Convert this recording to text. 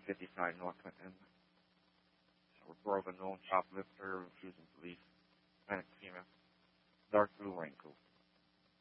155 North Clinton. Report of a known shoplifter refusing police. Hispanic female. Dark blue raincoat.